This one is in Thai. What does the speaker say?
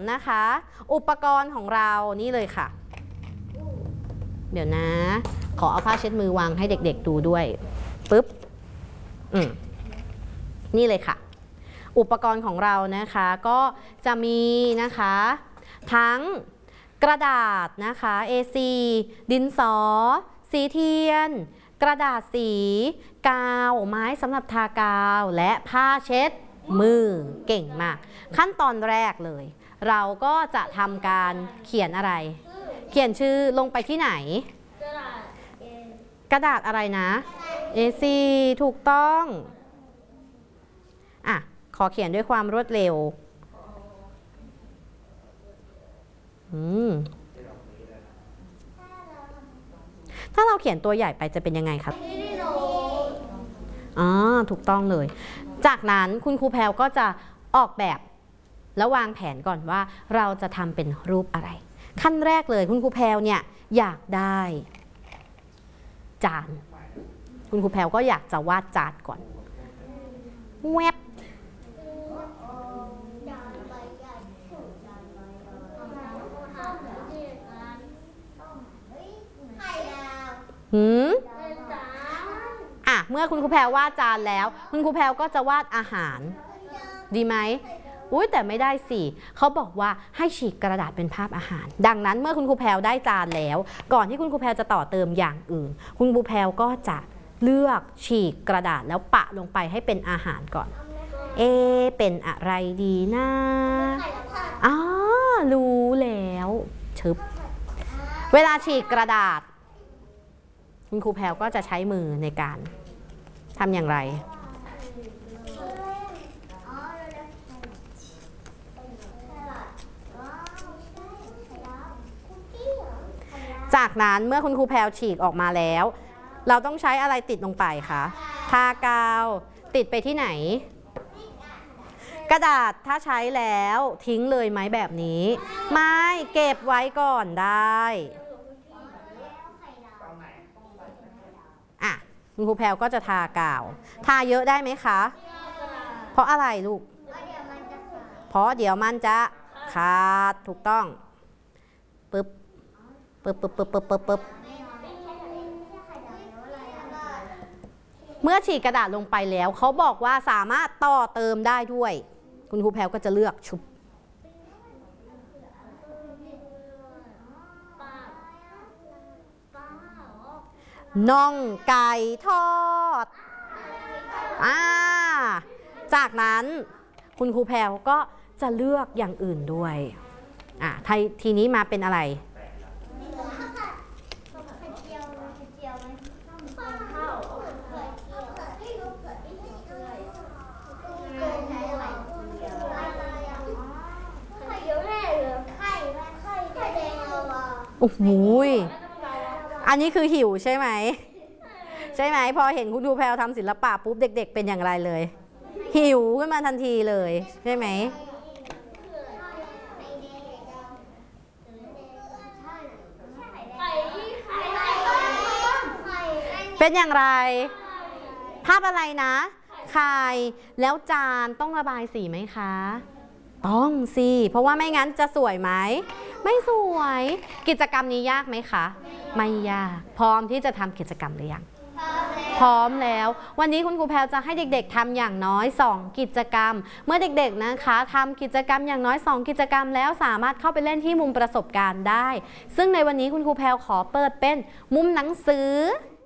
นะคะ อุปกรณ์ของเรานี่เลยค่ะเดี๋ยวนะขอเอาผ้าเช็ดมือวางให้เด็กๆดูด้วยปึ๊บนี่เลยค่ะอุปกรณ์ของเรานะคะก็จะมีนะคะทั้งกระดาษนะคะ A4 ดินสอสีเทียนกระดาษสีกาวไม้สำหรับทากาวและผ้าเช็ดมือเก่งมากขั้นตอนแรกเลยเราก็จะทำการเขียนอะไรเขียนชื่อลงไปที่ไหนกระดาษอะไรนะ A4 ถูกต้องอ่ะขอเขียนด้วยความรวดเร็วถ้าเราเขียนตัวใหญ่ไปจะเป็นยังไงครับถูกต้องเลยจากนั้นคุณครูแพรวก็จะออกแบบและวางแผนก่อนว่าเราจะทำเป็นรูปอะไรขั้นแรกเลยคุณครูแพรวเนี่ยอยากได้จานคุณครูแพรวก็อยากจะวาดจานก่อนแวบเมื่อคุณครูแพรววาดจานแล้วคุณครูแพรวก็จะวาดอาหารดีไหมแต่ไม่ได้สิเขาบอกว่าให้ฉีกกระดาษเป็นภาพอาหารดังนั้นเมื่อคุณครูแพรวได้จานแล้วก่อนที่คุณครูแพรวจะต่อเติมอย่างอื่นคุณครูแพรวก็จะเลือกฉีกกระดาษแล้วปะลงไปให้เป็นอาหารก่อนเป็นอะไรดีนะรู้แล้วชึบเวลาฉีกกระดาษคุณครูแพรวก็จะใช้มือในการทำอย่างไรจากนั้นเมื่อคุณครูแพรวฉีกออกมาแล้วเราต้องใช้อะไรติดลงไปคะทากาวติดไปที่ไหนกระดาษถ้าใช้แล้วทิ้งเลยไหมแบบนี้ไม่เก็บไว้ก่อนได้คุณครูแพรวก็จะทากาวทาเยอะได้ไหมคะเพราะอะไรลูกเพราะเดี๋ยวมันจะขาดถูกต้องปึ๊บเมื่อฉีกกระดาษลงไปแล้วเขาบอกว่าสามารถต่อเติมได้ด้วยคุณครูแพรวก็จะเลือกชุบน่องไก่ทอดจากนั้นคุณครูแพรวก็จะเลือกอย่างอื่นด้วยทีนี้มาเป็นอะไรโอ้โหอันนี้คือหิวใช่ไหมพอเห็นคุณครูแพรวทำศิลปะปุ๊บเด็กๆเป็นอย่างไรเลยหิวขึ้นมาทันทีเลยใช่ไหมเป็นอย่างไรภาพอะไรนะไข่แล้วจานต้องระบายสีไหมคะต้องสิเพราะว่าไม่งั้นจะสวยไหมไม่สวยกิจกรรมนี้ยากไหมคะไม่ยากพร้อมที่จะทำกิจกรรมหรือยังพร้อมแล้ววันนี้คุณครูแพรวจะให้เด็กๆทำอย่างน้อย2กิจกรรมเมื่อเด็กๆนะคะทำกิจกรรมอย่างน้อย2กิจกรรมแล้วสามารถเข้าไปเล่นที่มุมประสบการณ์ได้ซึ่งในวันนี้คุณครูแพรวขอเปิดเป็นมุมหนังสือ